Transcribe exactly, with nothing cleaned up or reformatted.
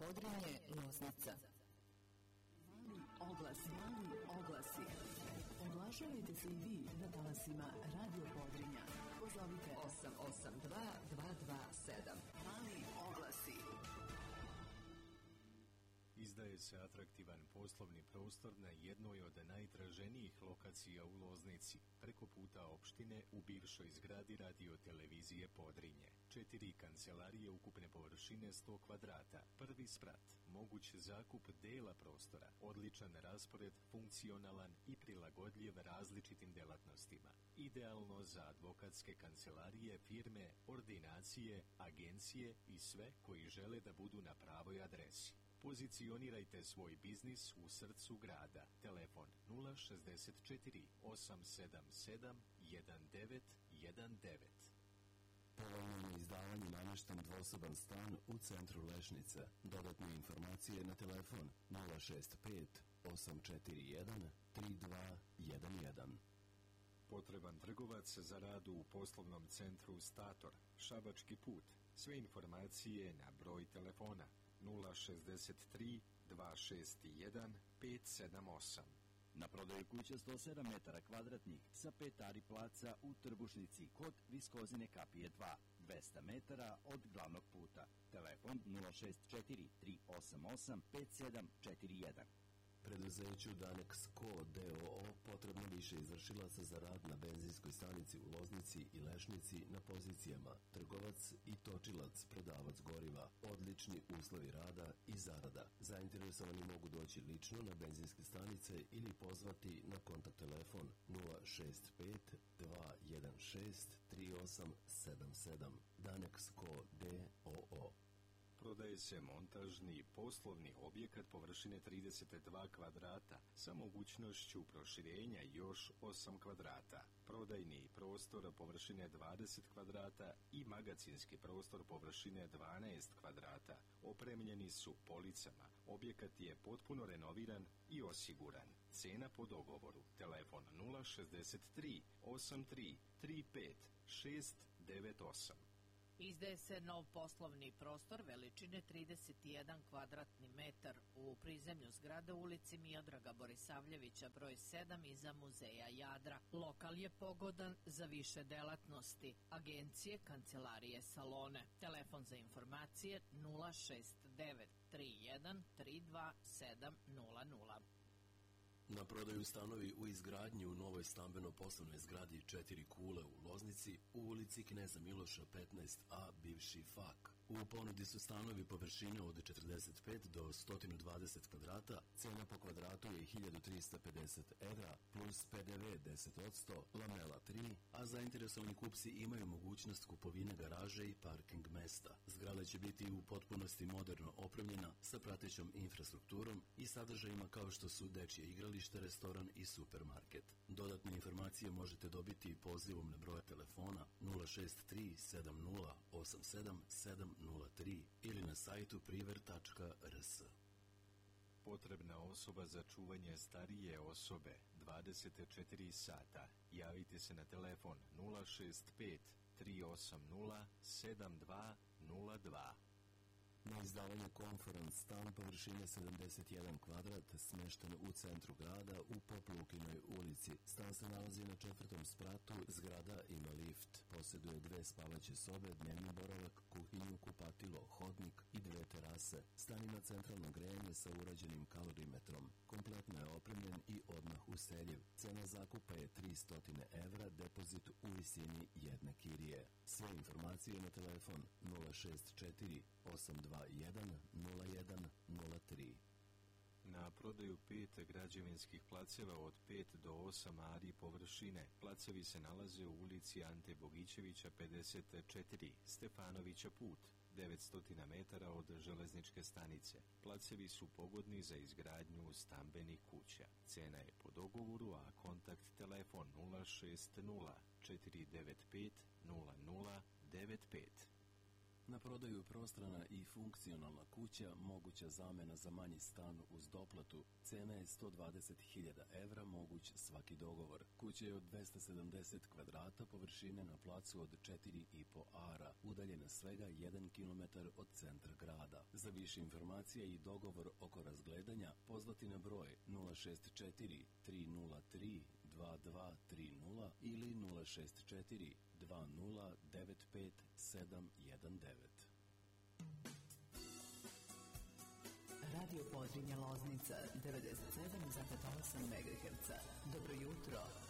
Podrinje, Loznica. Oglas, mali oglasi. Oglašavajte se i vi na talasima Radio Podrinja. Pozovite osam osam dva dva dva sedam. Mali oglasi. Izdaje se atraktivan poslovni prostor na jednoj od najtraženijih lokacija u Loznici, preko puta opštine u bivšoj zgradi radio-televizije Podrinje. Četiri kancelarije ukupne površine sto kvadrata, prvi sprat, moguć zakup dela prostora, odličan raspored, funkcionalan i prilagodljiv različitim delatnostima. Idealno za advokatske kancelarije, firme, ordinacije, agencije i sve koji žele da budu na pravoj adresi. Pozicionirajte svoj biznis u srcu grada. Telefon nula šezdeset četiri osam sedam sedam jedan devet jedan devet. Povoljno izdavanje namješten dvosoban stan u centru Lešnice. Dodatne informacije na telefon nula šest pet osam četiri jedan tri dva jedan jedan. Potreban trgovac za rad u poslovnom centru Stator, Šabački put. Sve informacije na broj telefona nula šezdeset tri dva šest jedan pet sedam osam. Na prodaju kuća sto sedam metara kvadratnih sa pet ari placa u Trbušnici kod Viskozine kapije dva, dvesta metara od glavnog puta. Telefon nula šest četiri tri osam osam pet sedam četiri jedan. Preduzeću Danex Co. d o o potrebno više izvršilaca za rad na benzinskoj stanici u Loznici i Lešnici na pozicijama trgovac i točilac, prodavac goriva, odlični uslovi rada i zarada. Zainteresovani mogu doći lično na benzinske stanice ili pozvati na kontakt telefon nula šest pet dva jedan šest tri osam sedam sedam. Danex Co. d o o. Prodaje se montažni poslovni objekat površine trideset dva kvadrata sa mogućnošću proširenja još osam kvadrata. Prodajni prostor površine dvadeset kvadrata i magacinski prostor površine dvanaest kvadrata opremljeni su policama. Objekat je potpuno renoviran i osiguran. Cena po dogovoru. Telefon nula šezdeset tri osam tri tri pet šest devet osam. Izdaje se nov poslovni prostor veličine trideset jedan kvadratni metar u prizemlju zgrade u ulici Miodraga Borisavljevića broj sedam iza muzeja Jadra. Lokal je pogodan za više delatnosti, agencije, kancelarije, salone. Telefon za informacije nula šest devet tri jedan tri dva sedam nula nula. Na prodaju stanovi u izgradnji u novoj stambeno-poslovnoj zgradi Četiri kule u Loznici u ulici Kneza Miloša petnaest a, bivši F A K. U ponudi su stanovi površine od četrdeset pet do sto dvadeset kvadrata, cena po kvadratu je hiljadu trista pedeset evra plus pe de ve deset posto, lamela tri, a zainteresovani kupci imaju mogućnost kupovine garaže i parking mesta. Zgrada će biti u potpunosti moderno opremljena sa pratećom infrastrukturom i sadržajima kao što su dečje igralište, restoran i supermarket. Dodatne informacije možete dobiti pozivom na broj telefona nula šest tri sedam nula osam sedam sedam nula tri ili na sajtu priver tačka r s. Potrebna osoba za čuvanje starije osobe dvadeset četiri sata. Javite se na telefon nula šest pet tri osam nula sedam dva nula dva. Na izdavanje konferans stan površine sedamdeset jedan kvadrat smešten u centru grada u Poplukinoj ulici. Stan se nalazi na četvrtom spratu, zgrada ima lift. Posjeduje dve spavaće sobe, dnevni boravak, kuhinju, kupatilo, hodnik i dve terase. Stan ima centralno grejanje sa urađenim kalorimetrom. Kompletno je opremljen i odmah useljiv. Cena zakupa je tristo evra, depozit u visini jedne kirije. Sve informacije na telefon nula šest četiri osam dva jedan nula jedan nula tri. Na prodaju pet građevinskih placeva od pet do osam ari površine. Placevi se nalaze u ulici Ante Bogićevića pedeset četiri, Stefanovića put, devetsto metara od železničke stanice. Placevi su pogodni za izgradnju stambenih kuća. Cena je po dogovoru, a kontakt telefon nula šest nula četiri devet pet nula nula devet pet. Na prodaju prostrana i funkcionalna kuća, moguća zamena za manji stan uz doplatu. Cena je sto dvadeset hiljada evra, moguć svaki dogovor. Kuća je od dvesta sedamdeset kvadrata, površine na placu od četiri i po ara, udaljena svega jedan kilometar od centra grada. Za više informacija i dogovor oko razgledanja pozvati na broj nula šest četiri tri nula tri dva dva tri nula ili nula šest četiri dva nula devet pet sedam jedan devet. Radio Podrinja Loznica devedeset sedam zarez osam megaherca. Dobro jutro.